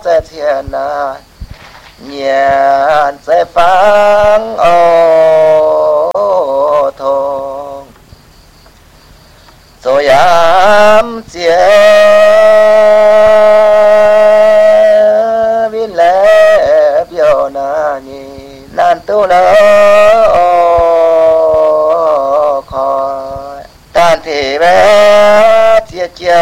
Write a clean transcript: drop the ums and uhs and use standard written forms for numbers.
sẽ thiền nhàn sẽ phang ô thong rồi ám chia viên lẽ biểu na ni nan tu lỡ khỏi tan thì bé chia chia